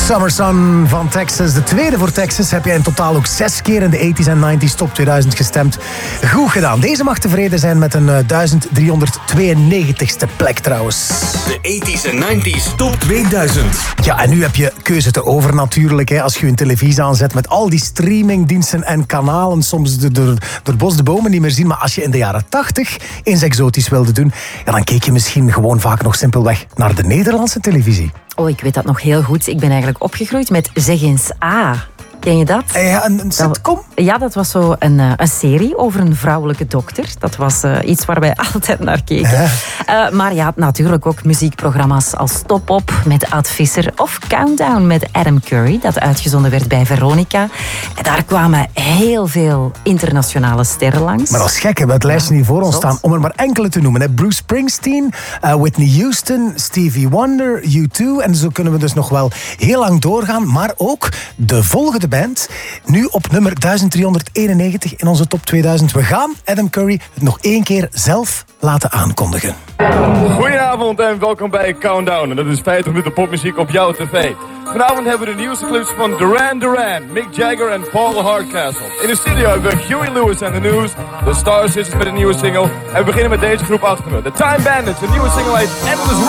Summer Sun van Texas. De tweede voor Texas. Heb jij in totaal ook 6 keer in de 80s en 90s top 2000 gestemd. Goed gedaan. Deze mag tevreden zijn met een 1392ste plek trouwens. De 80s en 90s top 2000. Ja, en nu heb je keuze te over natuurlijk. Hè, als je een televisie aanzet met al die streamingdiensten en kanalen. Soms door bos de bomen niet meer zien. Maar als je in de jaren 80 eens exotisch wilde doen, ja, dan keek je misschien gewoon vaak nog simpelweg naar de Nederlandse televisie. Oh, ik weet dat nog heel goed. Ik ben eigenlijk opgegroeid met Zeg eens A. Ken je dat? Ja, een sitcom? Ja, dat was zo een serie over een vrouwelijke dokter. Dat was iets waar wij altijd naar keken. Maar ja, natuurlijk ook muziekprogramma's als Top Op met Ad Visser of Countdown met Adam Curry, dat uitgezonden werd bij Veronica. En daar kwamen heel veel internationale sterren langs. Maar dat is gek, hè? We hebben het lijstje niet voor ons staan. Om er maar enkele te noemen. Hè? Bruce Springsteen, Whitney Houston, Stevie Wonder, U2. En zo kunnen we dus nog wel heel lang doorgaan. Maar ook de volgende band. Nu op nummer 1391 in onze top 2000. We gaan Adam Curry het nog 1 keer zelf laten aankondigen. Goedenavond en welkom bij Countdown. En dat is 50 minuten popmuziek op jouw tv. Vanavond hebben we de nieuwste clips van Duran Duran, Mick Jagger en Paul Hardcastle. In de studio hebben we Huey Lewis en The News, The Star Sisters met een nieuwe single. En we beginnen met deze groep achter me. The Time Bandits, een nieuwe single heet Endless